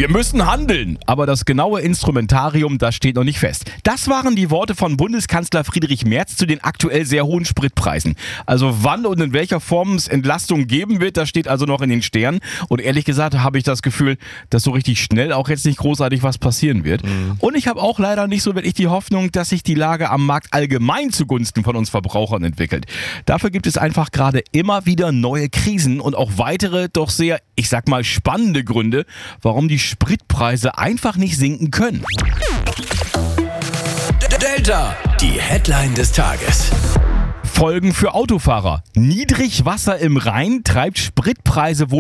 Wir müssen handeln, aber das genaue Instrumentarium, das steht noch nicht fest. Das waren die Worte von Bundeskanzler Friedrich Merz zu den aktuell sehr hohen Spritpreisen. Also wann und in welcher Form es Entlastung geben wird, das steht also noch in den Sternen. Und ehrlich gesagt habe ich das Gefühl, dass so richtig schnell auch jetzt nicht großartig was passieren wird. Und ich habe auch leider nicht so wirklich die Hoffnung, dass sich die Lage am Markt allgemein zugunsten von uns Verbrauchern entwickelt. Dafür gibt es einfach gerade immer wieder neue Krisen und auch weitere, doch sehr, ich sag mal, spannende Gründe, warum die Spritpreise einfach nicht sinken können. Delta, die Headline des Tages. Folgen für Autofahrer. Niedrigwasser im Rhein treibt Spritpreise wohl